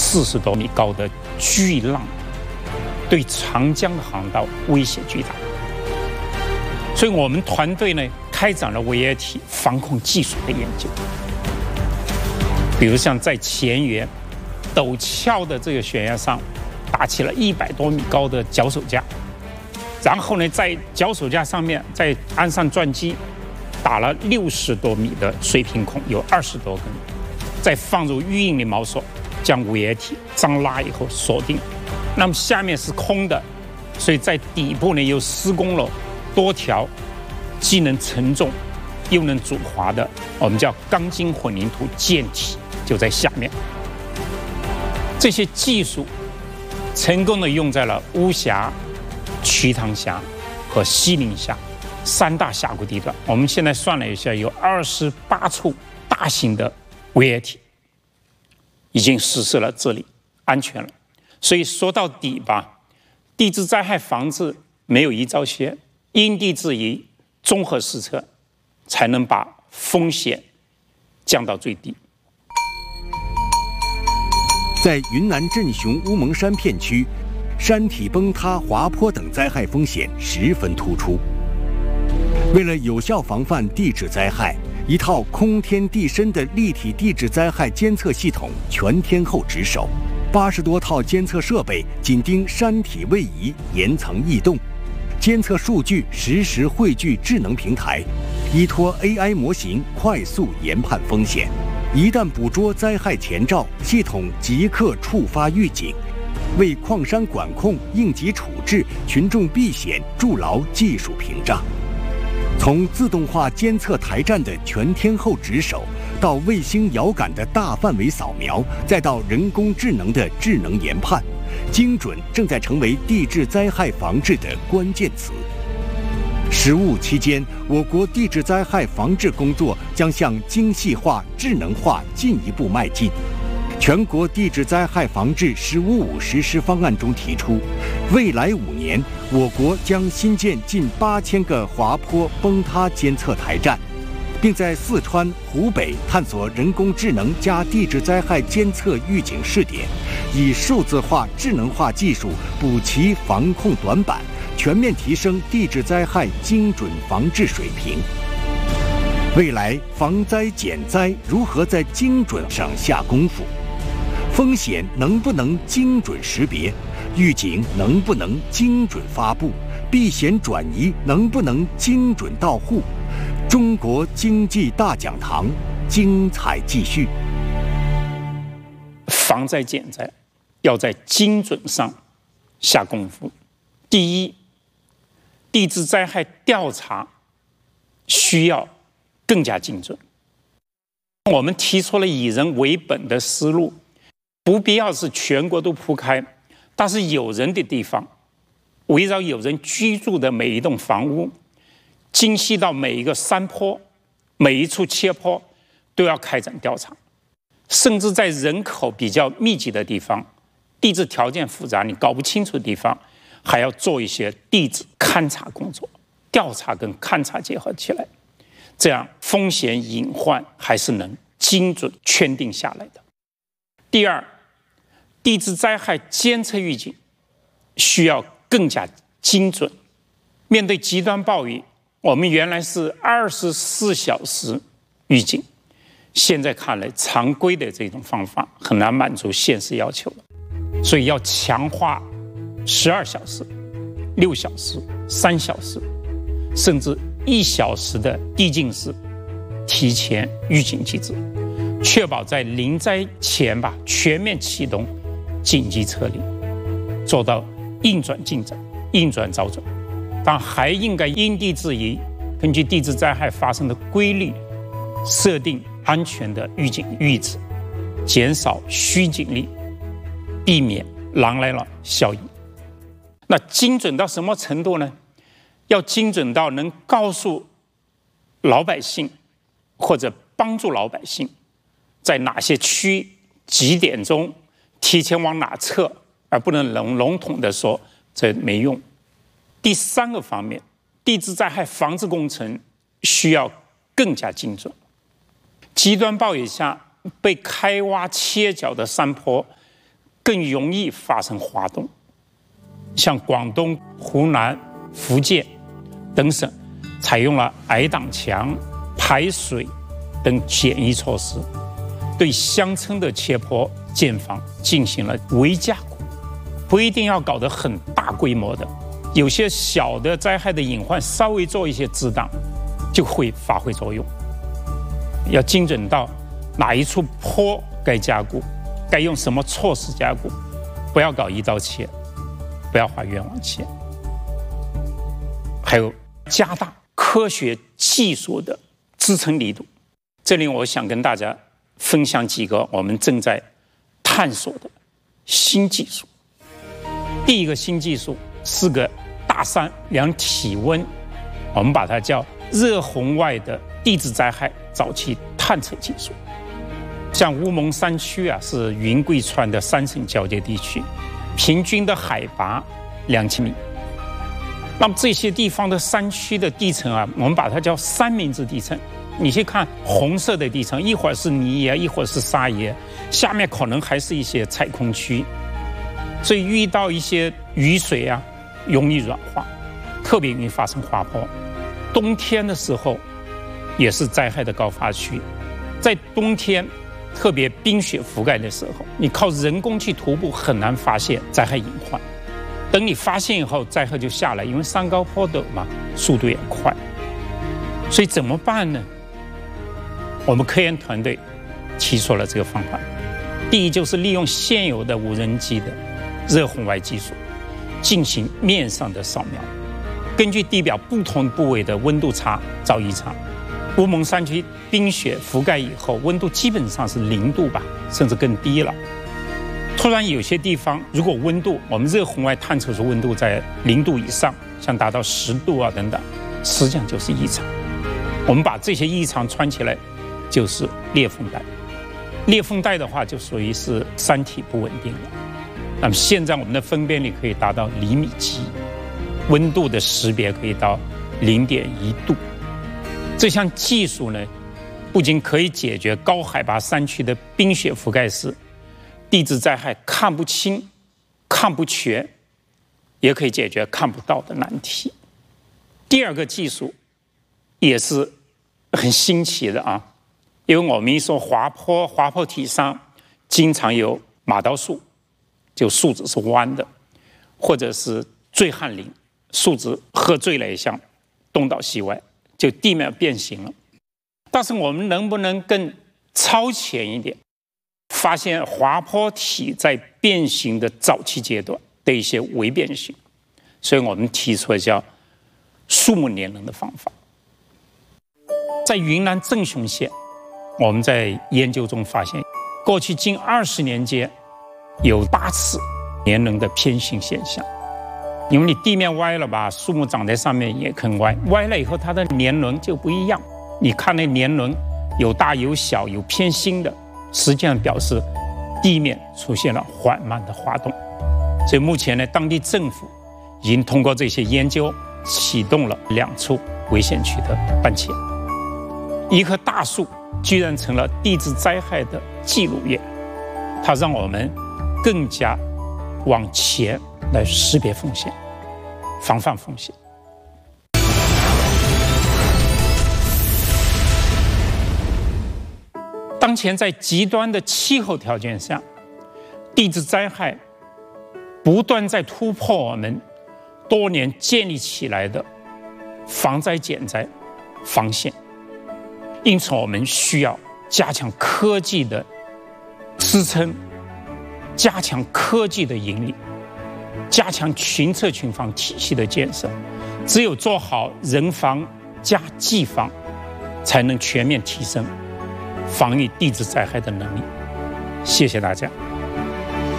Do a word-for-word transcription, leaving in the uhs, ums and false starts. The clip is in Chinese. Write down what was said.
四十多米高的巨浪，对长江的航道威胁巨大。所以我们团队呢开展了围液体防控技术的研究，比如像在前沿陡峭的这个悬崖上搭起了一百多米高的脚手架，然后呢在脚手架上面再安上钻机，打了六十多米的水平孔，有二十多根，再放入预应力锚索，将围液体张拉以后锁定。那么下面是空的，所以在底部呢又施工了多条既能承重又能阻滑的我们叫钢筋混凝土舰体，就在下面。这些技术成功的用在了巫峡、瞿塘峡和西陵峡三大峡谷地段。我们现在算了一下，有二十八处大型的围液体已经实施了治理，安全了。所以说到底吧，地质灾害防治没有一招鲜，因地制宜，综合施策，才能把风险降到最低。 在云南镇雄乌蒙山片区，山体崩塌、滑坡等灾害风险十分突出。为了有效防范地质灾害，一套空天地深的立体地质灾害监测系统全天候值守，八十多套监测设备紧盯山体位移、岩层异动。监测数据实时汇聚智能平台，依托 A I 模型快速研判风险。一旦捕捉灾害前兆，系统即刻触发预警，为矿山管控、应急处置、群众避险筑牢技术屏障。从自动化监测台站的全天候值守，到卫星遥感的大范围扫描，再到人工智能的智能研判，精准正在成为地质灾害防治的关键词。实务期间，我国地质灾害防治工作将向精细化、智能化进一步迈进。全国地质灾害防治“十五五”实施方案中提出，未来五年，我国将新建近八千个滑坡崩塌监测台站，并在四川、湖北探索人工智能加地质灾害监测预警试点，以数字化、智能化技术补齐防控短板，全面提升地质灾害精准防治水平。未来防灾减灾如何在精准上下功夫？风险能不能精准识别？预警能不能精准发布？避险转移能不能精准到户？中国经济大讲堂精彩继续。 防灾减灾要在精准上下功夫。第一，地质灾害调查需要更加精准。我们提出了以人为本的思路，不必要是全国都铺开，但是有人的地方，围绕有人居住的每一栋房屋，精细到每一个山坡、每一处切坡都要开展调查，甚至在人口比较密集的地方、地质条件复杂、你搞不清楚的地方，还要做一些地质勘察工作，调查跟勘察结合起来，这样风险隐患还是能精准圈定下来的。第二，地质灾害监测预警需要更加精准。面对极端暴雨，我们原来是二十四小时预警，现在看来常规的这种方法很难满足现实要求了，所以要强化十二小时、六小时、三小时，甚至一小时的递进式提前预警机制，确保在临灾前吧全面启动紧急撤离，做到应转尽转、应转早转。但还应该因地制宜，根据地质灾害发生的规律，设定安全的预警阈值，减少虚警力，避免狼来了效应。那精准到什么程度呢？要精准到能告诉老百姓或者帮助老百姓在哪些区几点钟提前往哪撤，而不能笼笼统的说这没用。第三个方面，地质灾害防治工程需要更加精准。极端暴雨下被开挖切角的山坡更容易发生滑动。像广东、湖南、福建等省采用了矮挡墙、排水等简易措施，对乡村的斜坡建房进行了微加固，不一定要搞得很大规模的，有些小的灾害的隐患稍微做一些遮挡就会发挥作用。要精准到哪一处坡该加固，该用什么措施加固，不要搞一刀切，不要画冤枉线。还有加大科学技术的支撑力度。这里我想跟大家分享几个我们正在探索的新技术。第一个新技术是个大山量体温，我们把它叫热红外的地质灾害早期探测技术。像乌蒙山区啊，是云贵川的三省交界地区，平均的海拔两千米。那么这些地方的山区的地层啊，我们把它叫三明治地层。你去看红色的地层，一会儿是泥岩，一会儿是沙岩，下面可能还是一些采空区，所以遇到一些雨水啊，容易软化，特别容易发生滑坡。冬天的时候也是灾害的高发区，在冬天特别冰雪覆盖的时候，你靠人工去徒步很难发现灾害隐患。等你发现以后，灾害就下来，因为山高坡陡嘛，速度也快。所以怎么办呢？我们科研团队提出了这个方法。第一，就是利用现有的无人机的热红外技术进行面上的扫描，根据地表不同部位的温度差找异常。乌蒙山区冰雪覆盖以后，温度基本上是零度吧，甚至更低了。突然有些地方，如果温度我们热红外探测出温度在零度以上，像达到十度啊等等，实际上就是异常。我们把这些异常穿起来，就是裂缝带。裂缝带的话，就属于是山体不稳定了。那么现在我们的分辨率可以达到厘米级，温度的识别可以到零点一度。这项技术呢，不仅可以解决高海拔山区的冰雪覆盖时地质灾害看不清、看不全，也可以解决看不到的难题。第二个技术也是很新奇的啊，因为我们一说滑坡，滑坡体上经常有马刀树，就树枝是弯的，或者是坠撼林，树枝喝醉了一下，东倒西歪，就地面变形了。但是我们能不能更超前一点，发现滑坡体在变形的早期阶段的一些微变形？所以我们提出了叫树木年轮的方法。在云南镇雄县，我们在研究中发现，过去近二十年间有八次年轮的偏形现象。因为你地面歪了吧，树木长在上面也很歪，歪了以后它的年轮就不一样。你看那年轮有大有小，有偏心的，实际上表示地面出现了缓慢的滑动。所以目前呢，当地政府已经通过这些研究，启动了两处危险区的搬迁。一棵大树居然成了地质灾害的记录员，它让我们更加往前来识别风险，防范风险。当前在极端的气候条件下，地质灾害不断在突破我们多年建立起来的防灾减灾防线，因此我们需要加强科技的支撑，加强科技的引领，加强群策群防体系的建设。只有做好人防加技防，才能全面提升防御地质灾害的能力。谢谢大家。